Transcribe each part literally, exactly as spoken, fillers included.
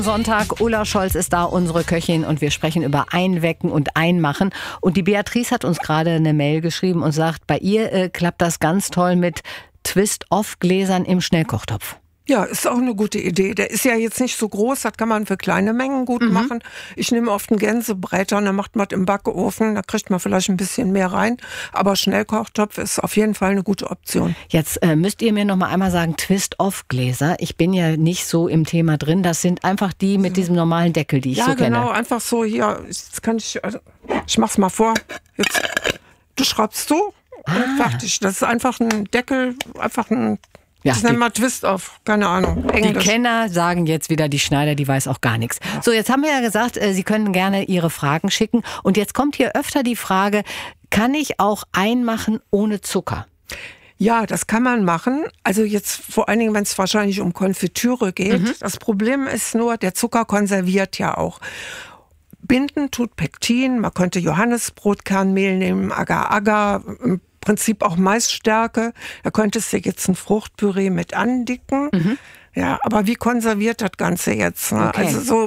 Sonntag, Ulla Scholz ist da, unsere Köchin, und wir sprechen über Einwecken und Einmachen. Und die Beatrice hat uns gerade eine Mail geschrieben und sagt, bei ihr äh, klappt das ganz toll mit Twist-Off-Gläsern im Schnellkochtopf. Ja, ist auch eine gute Idee. Der ist ja jetzt nicht so groß, das kann man für kleine Mengen gut mhm. machen. Ich nehme oft einen Gänsebräter und dann macht man im Backofen, da kriegt man vielleicht ein bisschen mehr rein. Aber Schnellkochtopf ist auf jeden Fall eine gute Option. Jetzt äh, müsst ihr mir noch mal einmal sagen, Twist-Off-Gläser. Ich bin ja nicht so im Thema drin. Das sind einfach die mit diesem normalen Deckel, die ich ja, so kenne. Ja, genau, einfach so hier. Jetzt kann ich, also, ich mach's mal vor. Jetzt, du schraubst so ah. und fertig. Das ist einfach ein Deckel, einfach ein Ja, das nennt man Twist-Off, keine Ahnung. Englisch. Die Kenner sagen jetzt wieder, die Schneider, die weiß auch gar nichts. Ja. So, jetzt haben wir ja gesagt, Sie können gerne Ihre Fragen schicken. Und jetzt kommt hier öfter die Frage, kann ich auch einmachen ohne Zucker? Ja, das kann man machen. Also jetzt vor allen Dingen, wenn es wahrscheinlich um Konfitüre geht. Mhm. Das Problem ist nur, der Zucker konserviert ja auch. Binden tut Pektin, man könnte Johannisbrotkernmehl nehmen, Agar-Agar, Prinzip auch Maisstärke. Da könntest du jetzt ein Fruchtpüree mit andicken. Mhm. Ja, aber wie konserviert das Ganze jetzt? Ne? Okay. Also so,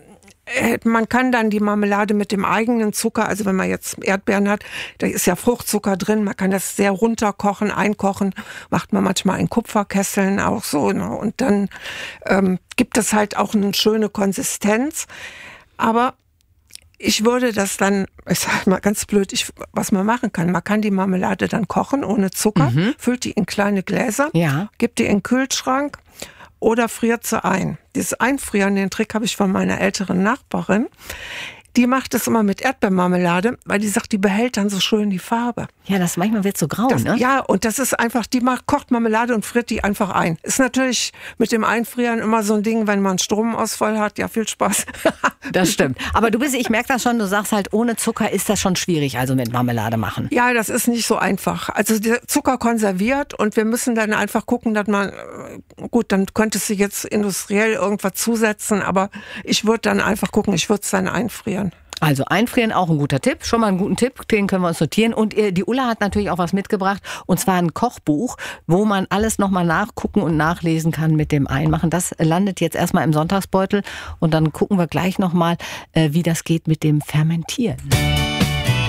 man kann dann die Marmelade mit dem eigenen Zucker, also wenn man jetzt Erdbeeren hat, da ist ja Fruchtzucker drin, man kann das sehr runterkochen, einkochen, macht man manchmal in Kupferkesseln auch so. Ne? Und dann ähm, gibt es halt auch eine schöne Konsistenz. Aber ich würde das dann, ich sag mal ganz blöd, ich, was man machen kann, man kann die Marmelade dann kochen ohne Zucker, mhm. füllt die in kleine Gläser, ja. gibt die in den Kühlschrank oder friert sie ein. Dieses Einfrieren, den Trick habe ich von meiner älteren Nachbarin. Die macht es immer mit Erdbeermarmelade, weil die sagt, die behält dann so schön die Farbe. Ja, das manchmal wird so grau, das, ne? Ja, und das ist einfach, die macht, kocht Marmelade und friert die einfach ein. Ist natürlich mit dem Einfrieren immer so ein Ding, wenn man einen Stromausfall hat. Ja, viel Spaß. Das stimmt. Aber du bist, ich merke das schon, du sagst halt, ohne Zucker ist das schon schwierig, also mit Marmelade machen. Ja, das ist nicht so einfach. Also der Zucker konserviert und wir müssen dann einfach gucken, dass man, gut, dann könntest du jetzt industriell irgendwas zusetzen, aber ich würde dann einfach gucken, ich würde es dann einfrieren. Also einfrieren, auch ein guter Tipp. Schon mal einen guten Tipp, den können wir uns notieren. Und die Ulla hat natürlich auch was mitgebracht, und zwar ein Kochbuch, wo man alles nochmal nachgucken und nachlesen kann mit dem Einmachen. Das landet jetzt erstmal im Sonntagsbeutel und dann gucken wir gleich nochmal, wie das geht mit dem Fermentieren.